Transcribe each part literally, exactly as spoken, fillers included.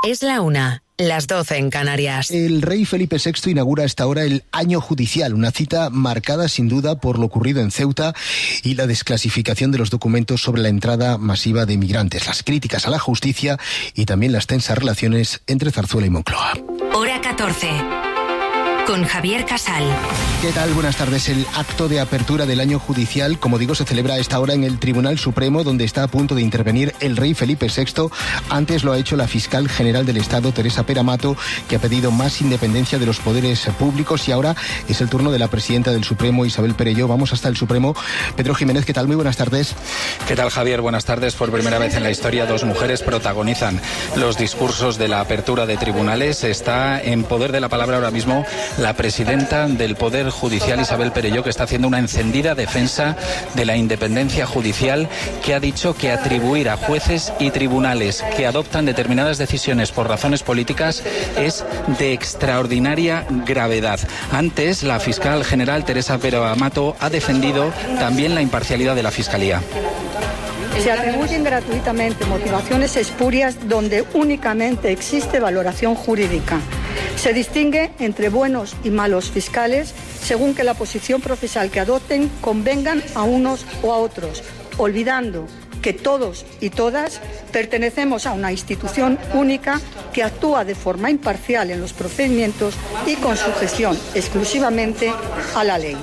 Es la una, las doce en Canarias. El rey Felipe sexto inaugura a esta hora el año judicial, una cita marcada sin duda por lo ocurrido en Ceuta y la desclasificación de los documentos sobre la entrada masiva de migrantes, las críticas a la justicia y también las tensas relaciones entre Zarzuela y Moncloa. Hora catorce. Con Javier Casal. ¿Qué tal? Buenas tardes. El acto de apertura del año judicial, como digo, se celebra a esta hora en el Tribunal Supremo, donde está a punto de intervenir el rey Felipe sexto. Antes lo ha hecho la fiscal general del Estado, Teresa Pera Mato, que ha pedido más independencia de los poderes públicos, y ahora es el turno de la presidenta del Supremo, Isabel Perelló. Vamos hasta el Supremo. Pedro Jiménez, ¿qué tal? Muy buenas tardes. ¿Qué tal, Javier? Buenas tardes. Por primera vez en la historia, dos mujeres protagonizan los discursos de la apertura de tribunales. Está en poder de la palabra ahora mismo la presidenta del Poder Judicial, Isabel Perelló, que está haciendo una encendida defensa de la independencia judicial, que ha dicho que atribuir a jueces y tribunales que adoptan determinadas decisiones por razones políticas es de extraordinaria gravedad. Antes, la fiscal general, Teresa Pera Mato, ha defendido también la imparcialidad de la Fiscalía. Se atribuyen gratuitamente motivaciones espurias donde únicamente existe valoración jurídica. Se distingue entre buenos y malos fiscales según que la posición procesal que adopten convengan a unos o a otros, olvidando que todos y todas pertenecemos a una institución única que actúa de forma imparcial en los procedimientos y con sujeción exclusivamente a la ley.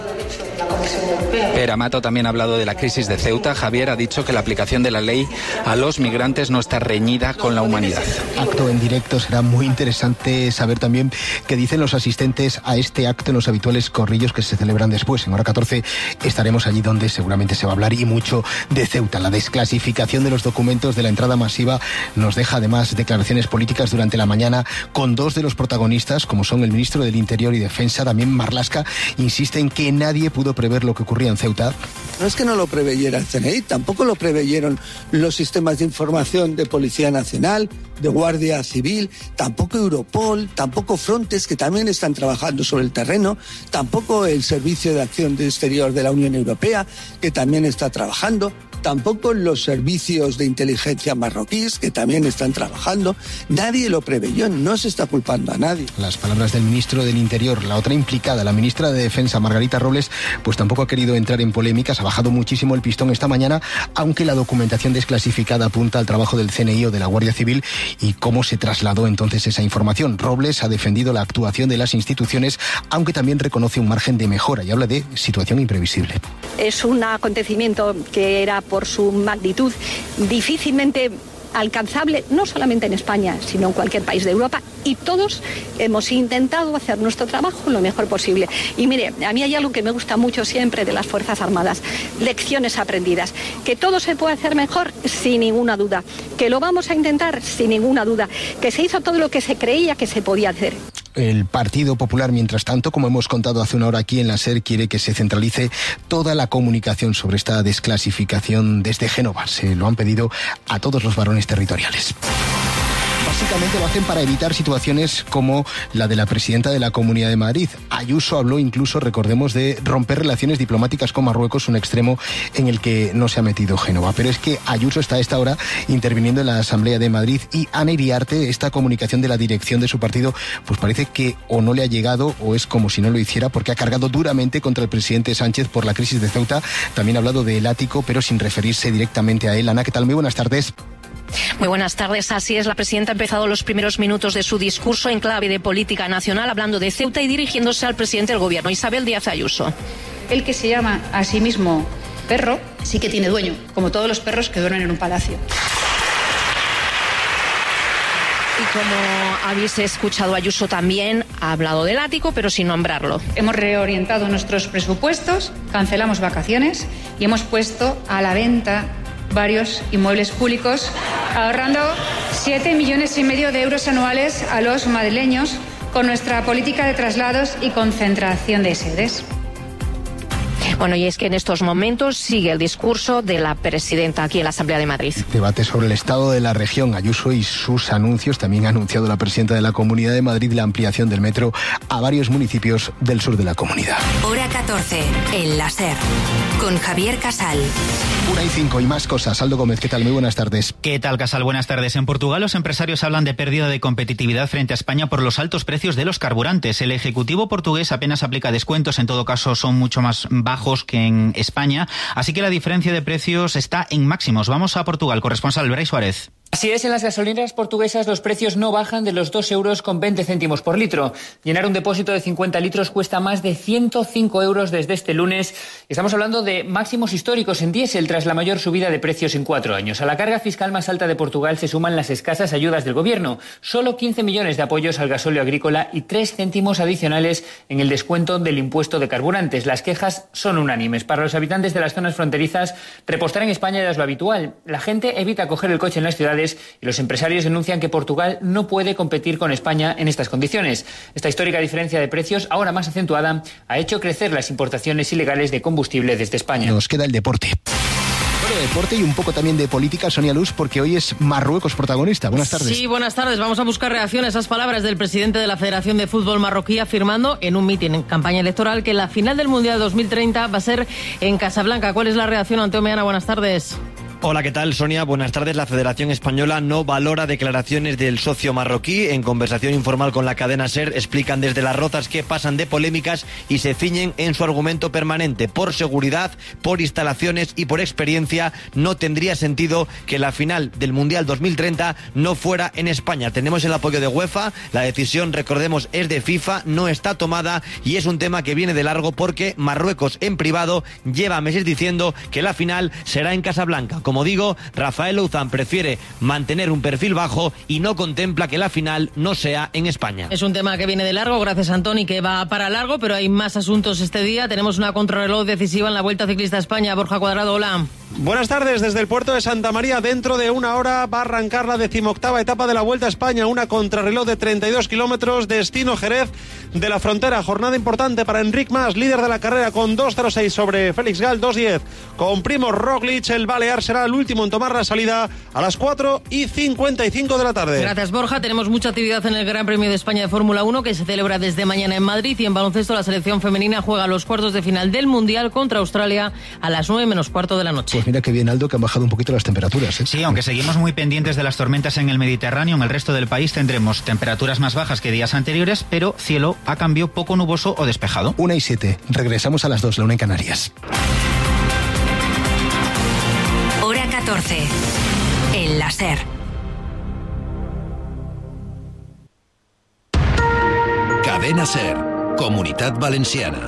Pera Mato también ha hablado de la crisis de Ceuta. Javier ha dicho que la aplicación de la ley a los migrantes no está reñida con la humanidad. Acto en directo. Será muy interesante saber también qué dicen los asistentes a este acto en los habituales corrillos que se celebran después. En hora catorce estaremos allí donde seguramente se va a hablar y mucho de Ceuta. La desclasificación de los documentos de la entrada masiva nos deja además declaraciones políticas durante la mañana con dos de los protagonistas, como son el ministro del Interior y Defensa, también Marlaska, insiste en que nadie pudo prever lo que ocurría en Ceuta. No es que no lo preveyera el C N I, tampoco lo preveyeron los sistemas de información de Policía Nacional, de Guardia Civil, tampoco Europol, tampoco Frontex, que también están trabajando sobre el terreno, tampoco el Servicio de Acción Exterior de la Unión Europea, que también está trabajando, tampoco los servicios de inteligencia marroquíes, que también están trabajando. Nadie lo preveyó, no se está culpando a nadie. Las palabras del ministro del Interior. La otra implicada, la ministra de Defensa, Margarita Robles, pues tampoco ha querido entrar en polémicas, ha bajado muchísimo el pistón esta mañana, aunque la documentación desclasificada apunta al trabajo del C N I o de la Guardia Civil y cómo se trasladó entonces esa información. Robles ha defendido la actuación de las instituciones, aunque también reconoce un margen de mejora y habla de situación imprevisible. Es un acontecimiento que era, por su magnitud, difícilmente alcanzable, no solamente en España, sino en cualquier país de Europa, y todos hemos intentado hacer nuestro trabajo lo mejor posible. Y mire, a mí hay algo que me gusta mucho siempre de las Fuerzas Armadas: lecciones aprendidas. Que todo se puede hacer mejor, sin ninguna duda. Que lo vamos a intentar, sin ninguna duda. Que se hizo todo lo que se creía que se podía hacer. El Partido Popular, mientras tanto, como hemos contado hace una hora aquí en la SER, quiere que se centralice toda la comunicación sobre esta desclasificación desde Génova. Se lo han pedido a todos los varones territoriales. Básicamente lo hacen para evitar situaciones como la de la presidenta de la Comunidad de Madrid. Ayuso habló incluso, recordemos, de romper relaciones diplomáticas con Marruecos, un extremo en el que no se ha metido Génova. Pero es que Ayuso está a esta hora interviniendo en la Asamblea de Madrid, y Ana Iriarte, esta comunicación de la dirección de su partido, pues parece que o no le ha llegado o es como si no lo hiciera, porque ha cargado duramente contra el presidente Sánchez por la crisis de Ceuta. También ha hablado del ático, pero sin referirse directamente a él. Ana, ¿qué tal? Muy buenas tardes. Muy buenas tardes. Así es, la presidenta ha empezado los primeros minutos de su discurso en clave de política nacional, hablando de Ceuta y dirigiéndose al presidente del gobierno, Isabel Díaz Ayuso. El que se llama a sí mismo perro sí que tiene dueño, como todos los perros que duermen en un palacio. Y como habéis escuchado, Ayuso también ha hablado del ático, pero sin nombrarlo. Hemos reorientado nuestros presupuestos, cancelamos vacaciones y hemos puesto a la venta varios inmuebles públicos, ahorrando siete millones y medio de euros anuales a los madrileños con nuestra política de traslados y concentración de sedes. Bueno, y es que en estos momentos sigue el discurso de la presidenta aquí en la Asamblea de Madrid. Debate sobre el estado de la región, Ayuso y sus anuncios. También ha anunciado la presidenta de la Comunidad de Madrid la ampliación del metro a varios municipios del sur de la comunidad. Hora catorce, en la SER, con Javier Casal. Una y cinco y más cosas. Aldo Gómez, ¿qué tal? Muy buenas tardes. ¿Qué tal, Casal? Buenas tardes. En Portugal los empresarios hablan de pérdida de competitividad frente a España por los altos precios de los carburantes. El Ejecutivo portugués apenas aplica descuentos, en todo caso son mucho más bajos que en España, así que la diferencia de precios está en máximos. Vamos a Portugal, corresponsal Brais Suárez. Así es, en las gasolineras portuguesas los precios no bajan de los dos euros con veinte céntimos por litro. Llenar un depósito de cincuenta litros cuesta más de ciento cinco euros desde este lunes. Estamos hablando de máximos históricos en diésel tras la mayor subida de precios en cuatro años. A la carga fiscal más alta de Portugal se suman las escasas ayudas del gobierno. Solo quince millones de apoyos al gasóleo agrícola y tres céntimos adicionales en el descuento del impuesto de carburantes. Las quejas son unánimes. Para los habitantes de las zonas fronterizas, repostar en España ya es lo habitual. La gente evita coger el coche en las ciudades y los empresarios denuncian que Portugal no puede competir con España en estas condiciones. Esta histórica diferencia de precios, ahora más acentuada, ha hecho crecer las importaciones ilegales de combustible desde España. Nos queda el deporte. Bueno, deporte y un poco también de política, Sonia Luz, porque hoy es Marruecos protagonista. Buenas tardes. Sí, buenas tardes. Vamos a buscar reacción a esas palabras del presidente de la Federación de Fútbol marroquí afirmando en un mitin en campaña electoral que la final del Mundial dos mil treinta va a ser en Casablanca. ¿Cuál es la reacción, Anteo Meana? Buenas tardes. Hola, ¿qué tal, Sonia? Buenas tardes. La Federación Española no valora declaraciones del socio marroquí. En conversación informal con la cadena SER explican desde Las Rozas que pasan de polémicas y se ciñen en su argumento permanente. Por seguridad, por instalaciones y por experiencia no tendría sentido que la final del Mundial dos mil treinta no fuera en España. Tenemos el apoyo de UEFA, la decisión, recordemos, es de FIFA, no está tomada y es un tema que viene de largo porque Marruecos en privado lleva meses diciendo que la final será en Casablanca. Como digo, Rafael Louzán prefiere mantener un perfil bajo y no contempla que la final no sea en España. Es un tema que viene de largo, gracias Antoni, que va para largo, pero hay más asuntos este día. Tenemos una contrarreloj decisiva en la Vuelta Ciclista a España. Borja Cuadrado, hola. Buenas tardes, desde el puerto de Santa María. Dentro de una hora va a arrancar la decimoctava etapa de la Vuelta a España, una contrarreloj de treinta y dos kilómetros, destino Jerez de la Frontera. Jornada importante para Enric Mas, líder de la carrera, con dos cero seis sobre Félix Gal, dos diez. Con Primo Roglic, el balear será el último en tomar la salida a las cuatro y cincuenta y cinco de la tarde. Gracias, Borja. Tenemos mucha actividad en el Gran Premio de España de Fórmula uno, que se celebra desde mañana en Madrid, y en baloncesto la selección femenina juega los cuartos de final del Mundial contra Australia a las nueve menos cuarto de la noche. Pues mira que bien, Aldo, que han bajado un poquito las temperaturas, ¿eh? Sí, aunque seguimos muy pendientes de las tormentas en el Mediterráneo, en el resto del país tendremos temperaturas más bajas que días anteriores, pero cielo a cambio poco nuboso o despejado. Una y siete. Regresamos a las dos, la una en Canarias. Hora catorce, en la SER. Cadena SER, Comunitat Valenciana.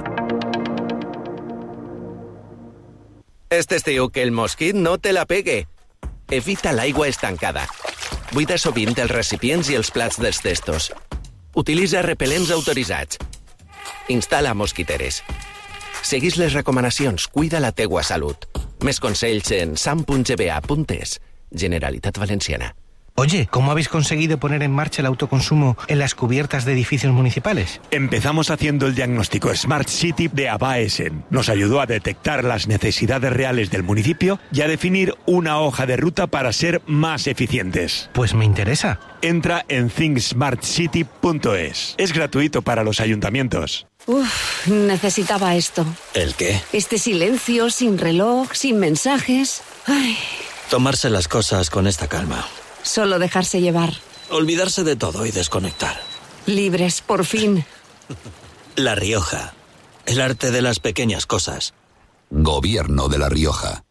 Este estiu que el mosquit no te la pegue. Evita l'aigua estancada. Buida sovint els recipients i els plats dels testos. Utilitza repel·lents autoritzats. Instal·la mosquiteres. Seguís les recomanacions, cuida la teua salut. Més consells en sam punt g b a punt es. Generalitat Valenciana. Oye, ¿cómo habéis conseguido poner en marcha el autoconsumo en las cubiertas de edificios municipales? Empezamos haciendo el diagnóstico Smart City de Abaesen. Nos ayudó a detectar las necesidades reales del municipio y a definir una hoja de ruta para ser más eficientes. Pues me interesa. Entra en think smart city punto es. Es gratuito para los ayuntamientos. Uf, necesitaba esto. ¿El qué? Este silencio, sin reloj, sin mensajes. Ay. Tomarse las cosas con esta calma. Solo dejarse llevar. Olvidarse de todo y desconectar. Libres, por fin. La Rioja. El arte de las pequeñas cosas. Gobierno de La Rioja.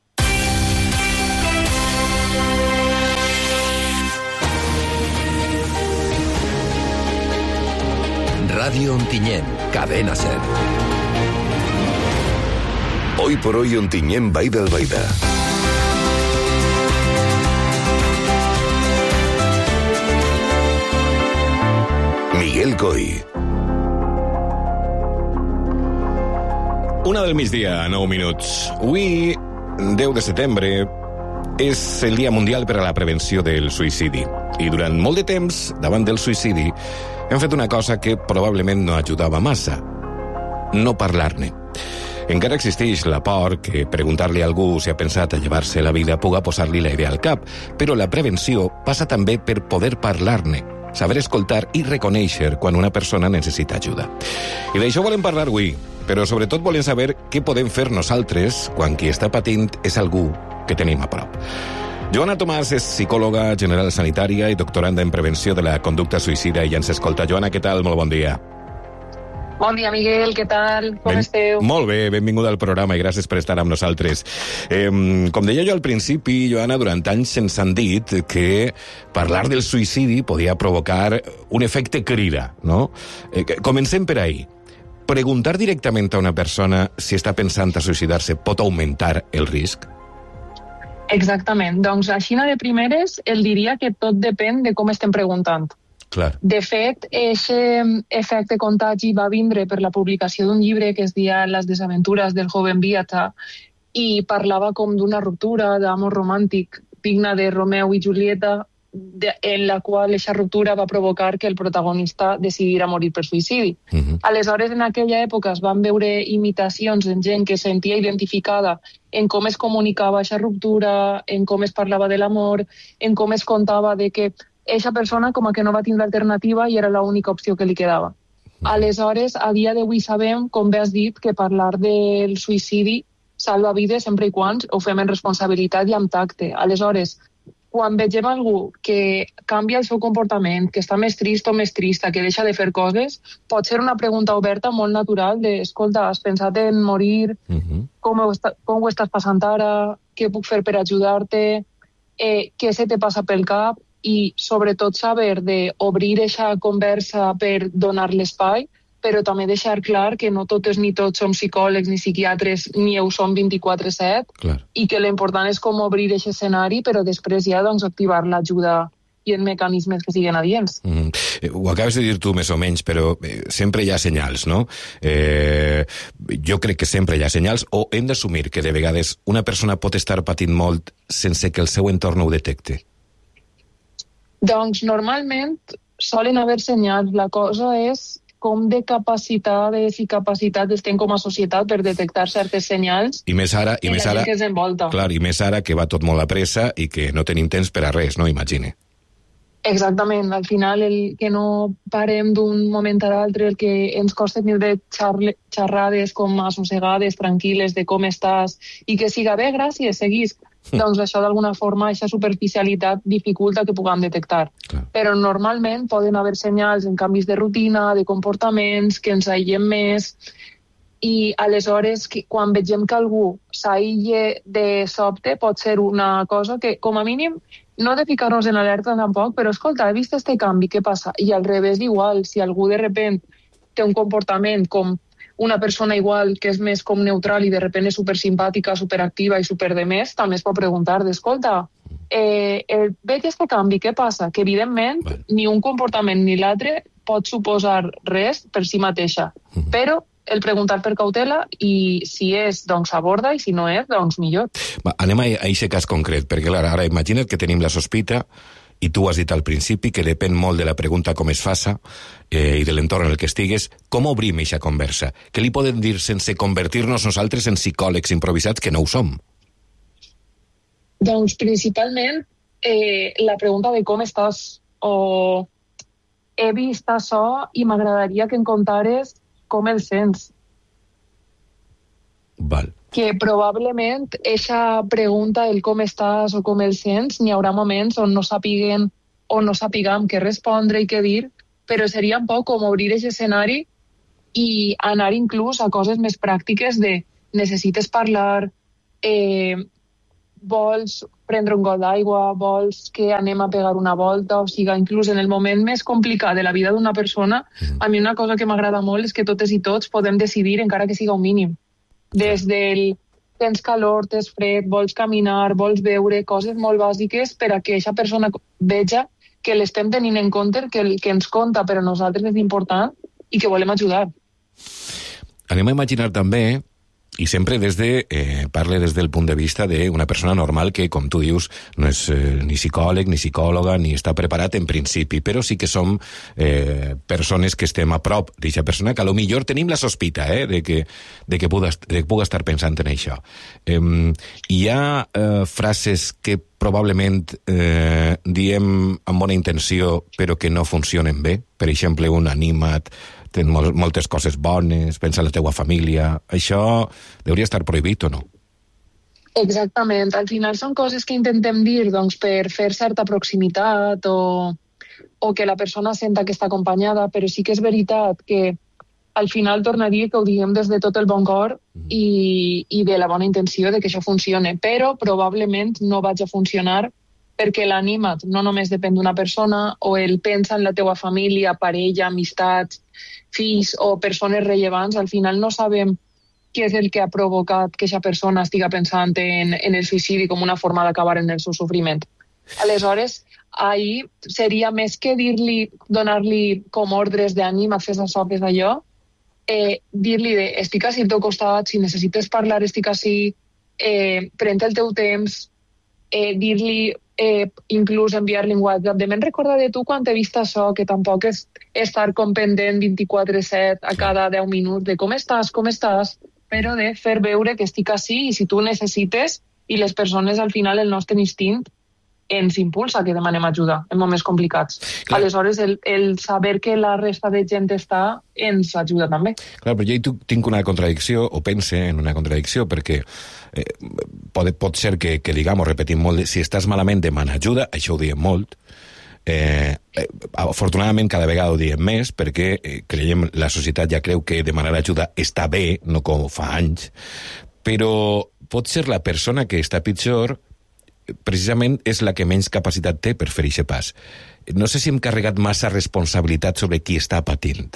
Radio Ontinyent, Cadena SER. Hoy por hoy Ontinyent Baida al Baida. Miguel Coy. Una del migdia, nou minuts. Avui, deu de setembre, és el Dia Mundial per a la Prevenció del Suïcidi. I durant molt de temps, davant del suïcidi, hem fet una cosa que probablement no ajudava massa. No parlar-ne. Encara existeix la por que preguntar-li a algú si ha pensat a llevar-se la vida puga posar-li la idea al cap, però la prevenció passa també per poder parlar-ne, saber escoltar i reconèixer quan una persona necessita ajuda. I d'això volem parlar avui, però sobretot volem saber què podem fer nosaltres quan qui està patint és algú que tenim a prop. Joana Tomàs és psicòloga general sanitària i doctoranda en prevenció de la conducta suïcida i ja ens escolta. Joana, què tal? Molt bon dia. Bon dia, Miguel, què tal? Com ben, esteu? Molt bé, benvinguda al programa i gràcies per estar amb nosaltres. Eh, com deia jo al principi, Joana, durant anys ens han dit que parlar del suïcidi podia provocar un efecte crida, no? Eh, comencem per ahí. Preguntar directament a una persona si està pensant a suïcidar-se pot augmentar el risc? Exactament. Doncs així de primeres el diria que tot depèn de com estem preguntant. Clar. De fet, aquest efecte contagi va vindre per la publicació d'un llibre que es deia Las desaventures del joven Viata i parlava com d'una ruptura d'amor romàntic digna de Romeu i Julieta, de, en la qual aquesta ruptura va provocar que el protagonista decidira morir per suïcidi. Uh-huh. Aleshores, en aquella època es van veure imitacions en gent que sentia identificada en com es comunicava aquesta ruptura, en com es parlava de l'amor, en com es contava de que aquesta persona com a que no va tindre alternativa i era l'única opció que li quedava. Aleshores, a dia d'avui sabem, com bé has dit, que parlar del suïcidi salva vides sempre i quan ho fem en responsabilitat i amb tacte. Aleshores, quan vegem algú que canvia el seu comportament, que està més trist o més trista, que deixa de fer coses, pot ser una pregunta oberta molt natural de, escolta, has pensat en morir? Uh-huh. Com, ho està, com ho estàs passant ara? Què puc fer per ajudar-te? Eh, què se te passa pel cap? I sobretot saber d'obrir aquesta conversa per donar l'espai, però també deixar clar que no totes ni tots som psicòlegs ni psiquiatres ni ho som vint-i-quatre set, i que l'important és com obrir aquest escenari, però després ja doncs, activar l'ajuda i en mecanismes que siguin adients. Mm. Eh, ho acabes de dir tu més o menys, però eh, sempre hi ha senyals, no? Eh, jo crec que sempre hi ha senyals, o hem d'assumir que de vegades una persona pot estar patint molt sense que el seu entorn ho detecte? Doncs normalment solen haver senyals. La cosa és com de capacitats i capacitats estem com a societat per detectar certes senyals I més ara, i més ara, que ens envolta. Clar, i més ara que va tot molt a pressa i que no tenim temps per a res, no? Imagine. Exactament. Al final, el que no parem d'un moment a l'altre, el que ens costa tindre xarle, xerrades com assossegades, tranquil·les, de com estàs, i que siga bé, gràcies, seguís. Doncs això d'alguna forma, aquesta superficialitat dificulta que puguem detectar. Clar. Però normalment poden haver senyals en canvis de rutina, de comportaments, que ens aïllem més, i aleshores quan vegem que algú s'aïlla de sobte pot ser una cosa que, com a mínim, no de ficar-nos en alerta tampoc, però escolta, he vist este canvi, què passa? I al revés igual, si algú de repent té un comportament com una persona igual que és més com neutral i de repente és supersimpàtica, superactiva i super de més, també es pot preguntar d'escolta, eh, eh, veig aquest canvi, què passa? Que evidentment bueno. ni un comportament ni l'altre pot suposar res per si mateixa, uh-huh. però el preguntar per cautela i si és, doncs aborda i si no és, doncs millor. Va, anem a aquest cas concret, perquè clar, ara imagina't que tenim la sospita i tu has dit al principi que depèn molt de la pregunta com es faça eh, i de l'entorn en el que estigues, com obrim aquesta conversa? Què li podem dir sense convertir-nos nosaltres en psicòlegs improvisats que no ho som? Doncs principalment eh, la pregunta de com estàs o he vist això i m'agradaria que em contares com el sents. Val. Que probablement aquesta pregunta, el com estàs o com el sents, n'hi haurà moments on no sàpiguen o no sàpigam què respondre i què dir, però seria un poc com obrir aquest escenari i anar inclús a coses més pràctiques de necessites parlar, eh, vols prendre un got d'aigua, vols que anem a pegar una volta, o sigui, inclús en el moment més complicat de la vida d'una persona, a mi una cosa que m'agrada molt és que totes i tots podem decidir encara que siga un mínim. Des del tens calor, tens fred, vols caminar, vols veure, coses molt bàsiques per a que aquesta persona veja que l'estem tenint en compte, que el que ens compta per a nosaltres és important i que volem ajudar. Anem a imaginar també i sempre des de, eh, parle des del punt de vista d'una persona normal que, com tu dius, no és eh, ni psicòleg, ni psicòloga, ni està preparat en principi, però sí que som eh, persones que estem a prop d'aquesta persona, que a lo millor tenim la sospita eh, de que, de que puga, de que puga estar pensant en això. Eh, hi ha eh, frases que probablement eh, diem amb bona intenció però que no funcionen bé. Per exemple, un anima't, tens mol moltes coses bones, pensa en la teua família. Això hauria estar prohibit o no? Exactament. Al final són coses que intentem dir doncs, per fer certa proximitat o, o que la persona senta que està acompanyada, però sí que és veritat que al final torna a dir que ho diguem des de tot el bon cor i, i de la bona intenció de que això funcione, però probablement no vaig a funcionar perquè l'anima't no només depèn d'una persona o el pensa en la teua família, parella, amistats, fills o persones rellevants. Al final no sabem què és el que ha provocat que aquesta persona estiga pensant en, en el suïcidi com una forma d'acabar en el seu sofriment. Aleshores, ahir seria més que dir-li, donar-li com ordres d'ànim, fes això, fes allò, eh, dir-li de estic ací al teu costat, si necessites parlar estic ací, eh, pren el teu temps, eh, dir-li eh, inclús enviar-li un WhatsApp de me'n recorda de tu quan t'he vist això, que tampoc és estar com pendent vint-i-quatre set a cada deu minuts de com estàs, com estàs, però de fer veure que estic ací i si tu necessites, i les persones al final el nostre instint ens impulsa que demanem ajuda en moments complicats. Clar. Aleshores, el, el saber que la resta de gent està ens ajuda també. Clar, però jo tinc una contradicció, o pense en una contradicció, perquè eh, pot, pot ser que, que diguem o repetim molt, si estàs malament demana ajuda, això ho diem molt, eh, eh, afortunadament cada vegada ho diem més, perquè eh, creiem, la societat ja creu que demanar ajuda està bé, no com fa anys, però pot ser la persona que està pitjor precisament és la que menys capacitat té per fer aquest pas. No sé si hem carregat massa responsabilitat sobre qui està patint.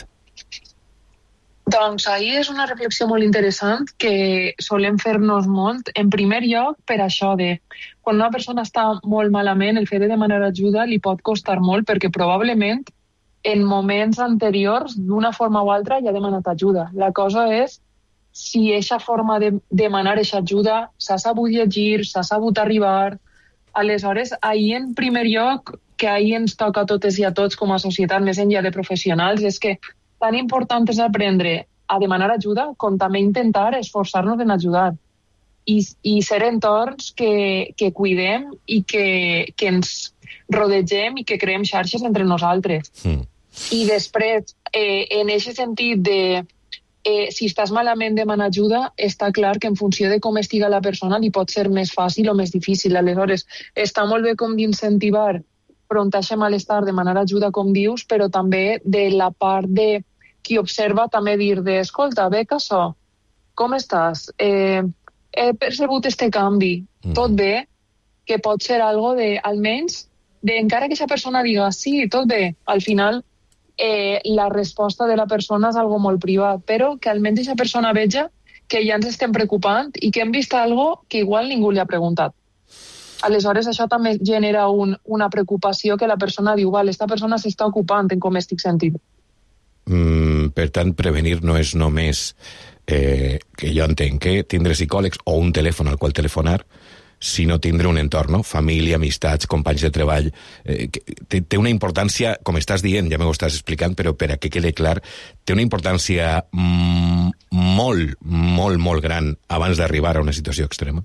Doncs ahir és una reflexió molt interessant que solem fer-nos molt. En primer lloc, per això de quan una persona està molt malament, el fet de demanar ajuda li pot costar molt perquè probablement en moments anteriors, d'una forma o altra, ja ha demanat ajuda. La cosa és si aquesta forma de demanar aquesta ajuda s'ha sabut llegir, s'ha sabut arribar. Aleshores, ahir en primer lloc, que ahir ens toca a totes i a tots com a societat, més enllà de professionals, és que tan important és aprendre a demanar ajuda com també intentar esforçar-nos en ajudar. I, i ser entorns que, que cuidem i que, que ens rodegem i que creem xarxes entre nosaltres. Mm. I després, eh, en aquest sentit de Eh, si estàs malament demanar ajuda, està clar que en funció de com estiga la persona li pot ser més fàcil o més difícil. Aleshores, està molt bé com d'incentivar front a aquest malestar, demanar ajuda, com dius, però també de la part de qui observa també dir de, escolta, bé que això, com estàs? Eh, he percebut este canvi, mm. tot bé, que pot ser algo de, almenys, de, encara que aquesta persona diga, sí, tot bé, al final Eh, la resposta de la persona és algo molt privat, però que almenys aquesta persona veja que ja ens estem preocupant i que hem vist algo que igual ningú li ha preguntat. Aleshores, això també genera un, una preocupació que la persona diu, val, esta persona s'està ocupant en com estic sentint. Mm, per tant, prevenir no és només, eh, que jo entenc, que tindre psicòlegs o un telèfon al qual telefonar, sinó tindre un entorn, no? Família, amistats, companys de treball. Eh, té, té una importància, com estàs dient, ja m'ho estàs explicant, però per a que quede clar, té una importància mm, molt, molt, molt gran abans d'arribar a una situació extrema.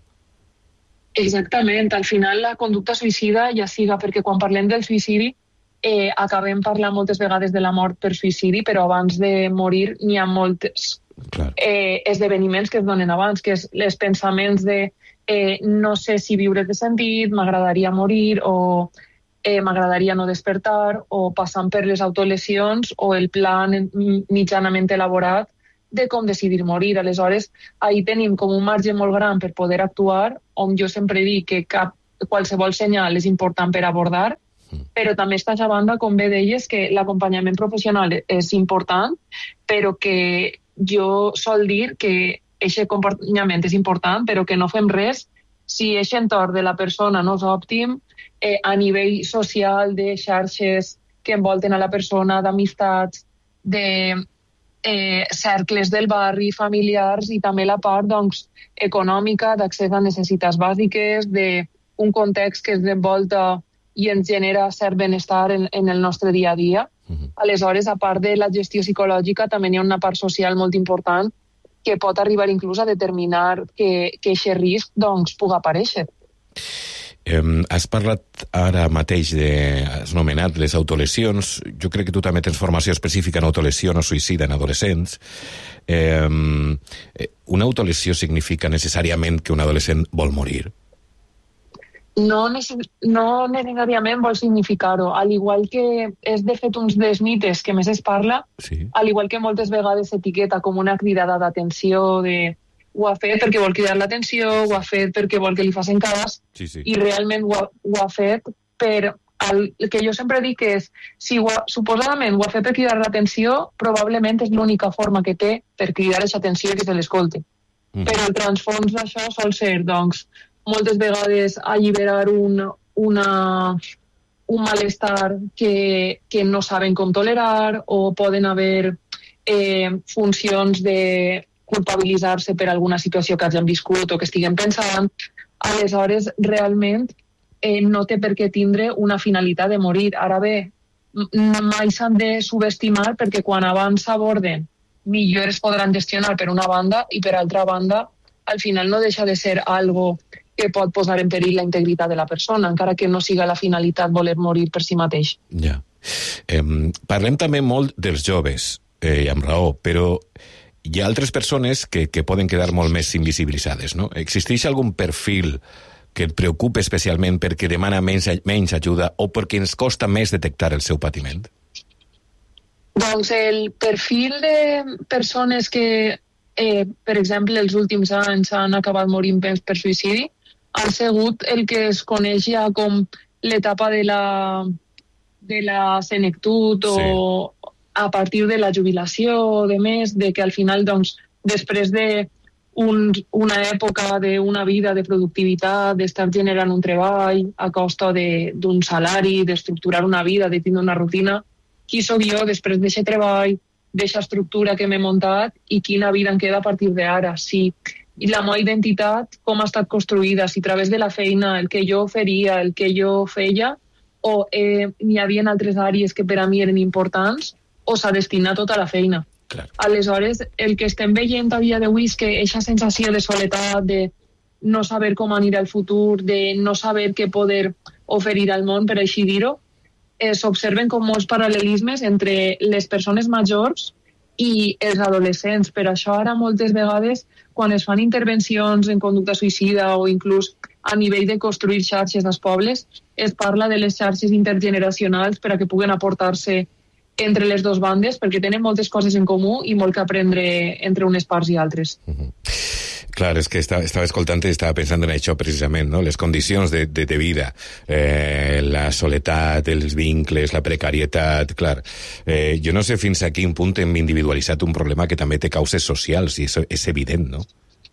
Exactament. Al final, la conducta suïcida, ja siga perquè quan parlem del suïcidi, eh, acabem parlant moltes vegades de la mort per suïcidi, però abans de morir n'hi ha molts eh, esdeveniments que es donen abans, que és els pensaments de Eh, no sé si viure de sentit, m'agradaria morir o eh, m'agradaria no despertar o passant per les autolesions o el plan mitjanament elaborat de com decidir morir. Aleshores, ahir tenim com un marge molt gran per poder actuar, on jo sempre dic que cap, qualsevol senyal és important per abordar, però també està a banda, com bé deies, que l'acompanyament professional és important, però que jo sol dir que aquest acompanyament és important, però que no fem res si aquest entorn de la persona no és òptim eh, a nivell social, de xarxes que envolten a la persona, d'amistats, de eh, cercles del barri, familiars, i també la part doncs, econòmica, d'accés a necessitats bàsiques, d'un context que ens envolta i ens genera cert benestar en, en el nostre dia a dia. Uh-huh. Aleshores, a part de la gestió psicològica, també hi ha una part social molt important que pot arribar inclús a determinar que, que aquest risc doncs, pugui aparèixer. Eh, has parlat ara mateix de... has nomenat les autolesions. Jo crec que tu també tens formació específica en autolesió o suïcida en adolescents. Eh, una autolesió significa necessàriament que un adolescent vol morir? No, no necessàriament vol significar-ho. Al igual que és de fet uns dels mites que més es parla, sí. Al igual que moltes vegades s'etiqueta com una cridada d'atenció de ho ha fet perquè vol cridar l'atenció, ho ha fet perquè vol que li facin cas, sí, sí. I realment ho ha, ho ha fet per... El, el que jo sempre dic és, si ho ha, suposadament ho ha fet per cridar l'atenció, probablement és l'única forma que té per cridar aquesta atenció que se l'escolte. Mm. Però el transfons d'això sol ser, doncs, moltes vegades alliberar un, una, un malestar que, que no saben com tolerar, o poden haver eh, funcions de culpabilitzar-se per alguna situació que hagin viscut o que estiguem pensant. Aleshores, realment, eh, no té per què tindre una finalitat de morir. Ara bé, mai s'han de subestimar perquè quan abans s'aborden, millor es podran gestionar per una banda i per altra banda, al final no deixa de ser algo que pot posar en perill la integritat de la persona, encara que no siga la finalitat voler morir per si mateix. Ja. Eh, parlem també molt dels joves, eh, amb raó, però hi ha altres persones que, que poden quedar molt més invisibilitzades, no? Existeix algun perfil que et preocupa especialment perquè demana menys, menys ajuda o perquè ens costa més detectar el seu patiment? Doncs el perfil de persones que, eh, per exemple, els últims anys han acabat morint per, per suïcidi ha sigut el que es coneix ja com l'etapa de la, de la senectut o... Sí. A partir de la jubilació, de més, de que al final, doncs, després de un, una època d'una vida de productivitat, d'estar generant un treball a costa d'un salari, d'estructurar una vida, de tindre una rutina, qui soc jo després d'aquest treball, d'aquesta estructura que m'he muntat i quina vida em queda a partir d'ara. Si la meva identitat, com ha estat construïda, si a través de la feina, el que jo oferia, el que jo feia, o eh, n'hi havia altres àrees que per a mi eren importants, o s'ha destinat tota la feina. Clar. Aleshores, el que estem veient a dia d'avui és que aquesta sensació de soledat, de no saber com anirà el futur, de no saber què poder oferir al món, per així dir-ho, eh, s'observen com molts paral·lelismes entre les persones majors i els adolescents. Per això ara moltes vegades, quan es fan intervencions en conducta suïcida o inclús a nivell de construir xarxes als pobles, es parla de les xarxes intergeneracionals per a que puguen aportar-se entre les dues bandes, perquè tenen moltes coses en comú i molt que aprendre entre unes parts i altres. Uh-huh. Clar, és que estava, estava escoltant i estava pensant en això precisament, no? Les condicions de, de, de vida, eh, la soledat, els vincles, la precarietat, clar. Eh, jo no sé fins a quin punt hem individualitzat un problema que també té causes socials, i això és evident, no?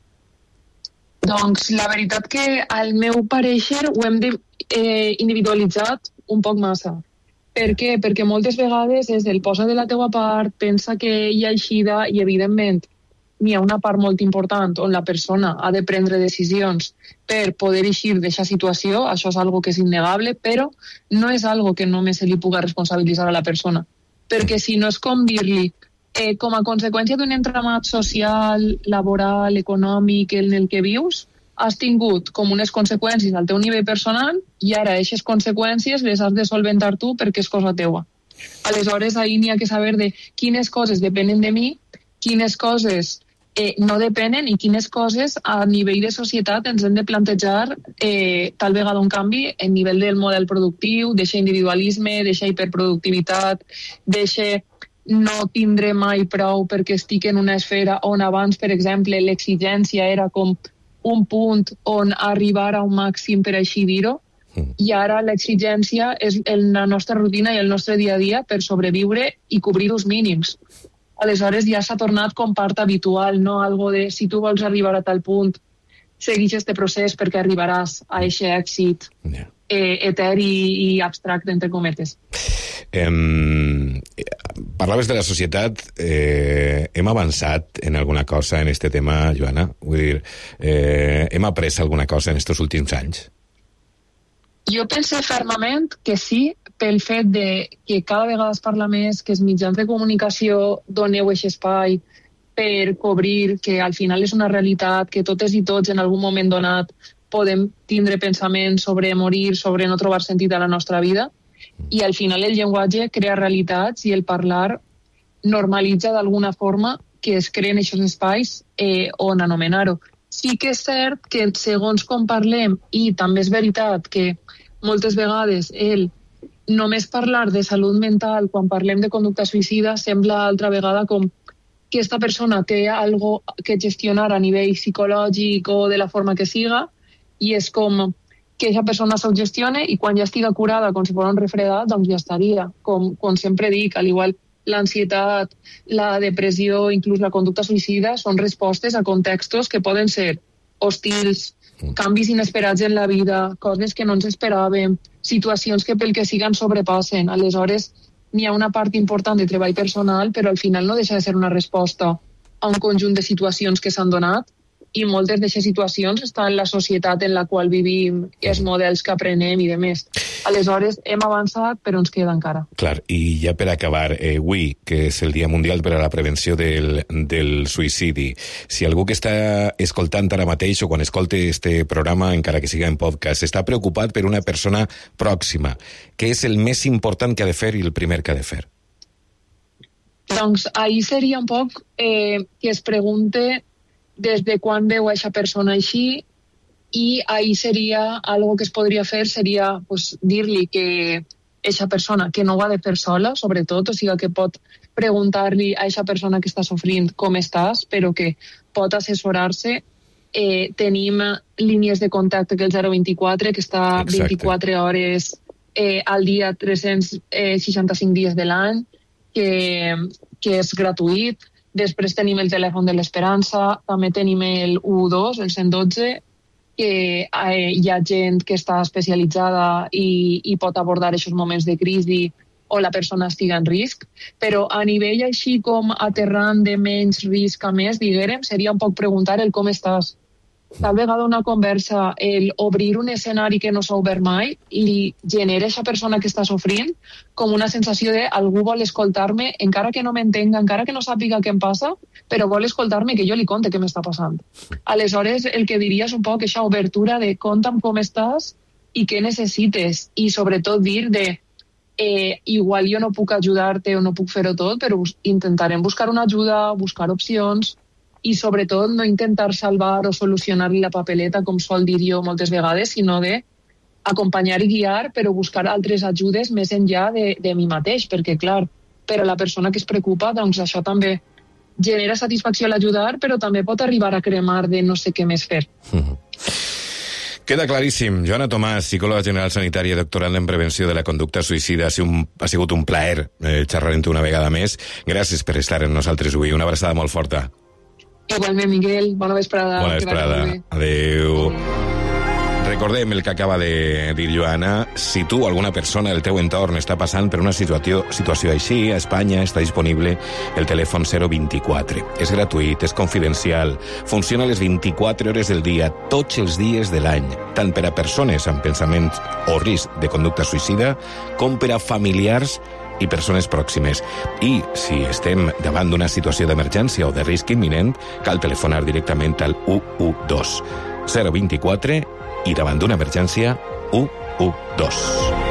Doncs la veritat que al meu pareixer ho hem de, eh, individualitzat un poc massa. Per què? Perquè moltes vegades és el posa de la teua part, pensa que hi ha eixida i, evidentment, n'hi ha una part molt important on la persona ha de prendre decisions per poder eixir d'aquesta situació. Això és algo que és innegable, però no és algo que només se li puga responsabilitzar a la persona. Perquè si no és com dir-li, eh, com a conseqüència d'un entramat social, laboral, econòmic en el que vius, has tingut com unes conseqüències al teu nivell personal i ara aquestes conseqüències les has de solventar tu perquè és cosa teua. Aleshores, ahir n'hi ha que saber de quines coses depenen de mi, quines coses eh, no depenen i quines coses a nivell de societat ens hem de plantejar eh, tal vegada un canvi en nivell del model productiu, d'aquest individualisme, d'aquesta hiperproductivitat, d'aquest no tindré mai prou perquè estic en una esfera on abans, per exemple, l'exigència era com un punt on arribar a un màxim, per així dir-ho, mm. i ara l'exigència és la nostra rutina i el nostre dia a dia per sobreviure i cobrir els mínims. Aleshores ja s'ha tornat com part habitual, no algo de si tu vols arribar a tal punt, segueix este procés perquè arribaràs a aquest èxit yeah. eh, eteri i abstracte, entre cometes. Um, parlaves de la societat, eh, hem avançat en alguna cosa en este tema, Joana? Vull dir, eh, hem après alguna cosa en estos últims anys? Jo penso fermament que sí, pel fet de que cada vegada es parla més, que els mitjans de comunicació doneu aquest espai per cobrir, que al final és una realitat, que totes i tots en algun moment donat podem tindre pensaments sobre morir, sobre no trobar sentit a la nostra vida, i al final el llenguatge crea realitats i el parlar normalitza d'alguna forma que es creen aquests espais eh, on anomenar-ho. Sí que és cert que segons com parlem, i també és veritat que moltes vegades el només parlar de salut mental quan parlem de conducta suïcida sembla altra vegada com que aquesta persona té algo que gestionar a nivell psicològic o de la forma que siga, i és com que aquesta persona s'autogestione i quan ja estiga curada com si fos un refredat, doncs ja estaria. Com, com sempre dic, al igual l'ansietat, la depressió, inclús la conducta suïcida, són respostes a contextos que poden ser hostils, canvis inesperats en la vida, coses que no ens esperàvem, situacions que pel que siguen sobrepassen. Aleshores, n'hi ha una part important de treball personal, però al final no deixa de ser una resposta a un conjunt de situacions que s'han donat, i moltes d'aquestes situacions estan en la societat en la qual vivim, els models que aprenem i demés. Aleshores, hem avançat, però ens queda encara. Clar, i ja per acabar, eh, avui, que és el Dia Mundial per a la Prevenció del, del Suïcidi, si algú que està escoltant ara mateix o quan escolte este programa, encara que siga en podcast, està preocupat per una persona pròxima, què és el més important que ha de fer i el primer que ha de fer? Doncs ahir seria un poc eh, que es pregunte des de quan veu a aquesta persona així, i ahir seria, algo que es podria fer seria pues, dir-li que aquesta persona, que no ho ha de fer sola, sobretot, o sigui que pot preguntar-li a aquesta persona que està sofrint com estàs, però que pot assessorar-se. Eh, tenim línies de contacte que el zero vint-i-quatre, que està Exacte. vint-i-quatre hores eh, al dia, tres-cents seixanta-cinc dies de l'any, que, que és gratuït. Després tenim el telèfon de l'Esperança, també tenim el u dos, el cent dotze, que eh, hi ha gent que està especialitzada i, i pot abordar aquests moments de crisi o la persona estigui en risc, però a nivell així com aterrant de menys risc a més, diguérem, seria un poc preguntar el com estàs. Tal vegada una conversa, el obrir un escenari que no s'ha obert mai, li genera a aquesta persona que està sofrint com una sensació de algú vol escoltar-me, encara que no m'entenga, encara que no sàpiga què em passa, però vol escoltar-me que jo li conte què m'està passant. Aleshores, el que diria és un poc aquesta obertura de conta'm com estàs i què necessites, i sobretot dir de eh, igual jo no puc ajudar-te o no puc fer-ho tot, però intentarem buscar una ajuda, buscar opcions, i sobretot no intentar salvar o solucionar-li la papeleta, com sol dir jo moltes vegades, sinó de acompanyar i guiar, però buscar altres ajudes més enllà de, de mi mateix, perquè, clar, per a la persona que es preocupa, doncs això també genera satisfacció a l'ajudar, però també pot arribar a cremar de no sé què més fer. Mm-hmm. Queda claríssim. Joana Tomàs, psicòloga general sanitària, doctorant en prevenció de la conducta suïcida. Ha sigut un, ha sigut un plaer eh, xerrar amb tu una vegada més. Gràcies per estar amb nosaltres avui. Una abraçada molt forta. Igualment, Miguel. Bona vesprada. Bona vesprada. Adéu. Recordem el que acaba de dir Joana. Si tu o alguna persona del teu entorn està passant per una situació, situació així, a Espanya està disponible el telèfon zero vint-i-quatre. És gratuït, és confidencial, funciona les vint-i-quatre hores del dia, tots els dies de l'any, tant per a persones amb pensaments o risc de conducta suïcida, com per a familiars i persones pròximes. I si estem davant d'una situació d'emergència o de risc imminent, cal telefonar directament al u u dos. zero vint-i-quatre i davant d'una emergència u u dos.